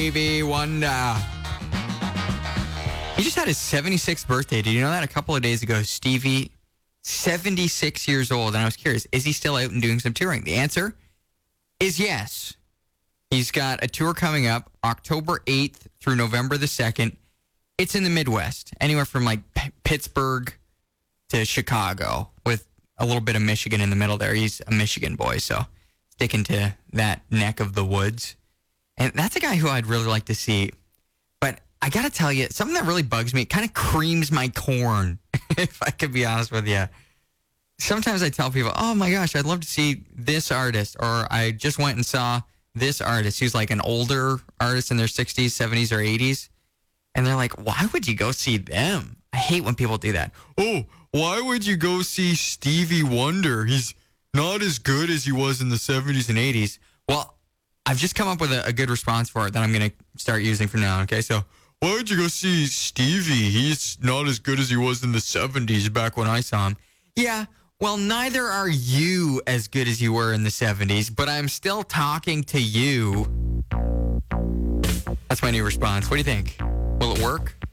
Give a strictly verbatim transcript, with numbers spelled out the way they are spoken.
Stevie Wonder. He just had his seventy-sixth birthday. Did you know that? A couple of days ago, Stevie, seventy-six years old. And I was curious, is he still out and doing some touring? The answer is yes. He's got a tour coming up October eighth through November the second. It's in the Midwest, anywhere from like P- Pittsburgh to Chicago, with a little bit of Michigan in the middle there. He's a Michigan boy, so sticking to that neck of the woods. And that's a guy who I'd really like to see. But I got to tell you, something that really bugs me, it kind of creams my corn, if I could be honest with you. Sometimes I tell people, oh my gosh, I'd love to see this artist, or I just went and saw this artist who's like an older artist in their sixties, seventies, or eighties. And they're like, why would you go see them? I hate when people do that. Oh, why would you go see Stevie Wonder? He's not as good as he was in the seventies and eighties. Well, I've just come up with a, a good response for it that I'm going to start using from now on. Okay, so why would you go see Stevie? He's not as good as he was in the seventies back when I saw him. Yeah, well, neither are you as good as you were in the seventies, but I'm still talking to you. That's my new response. What do you think? Will it work?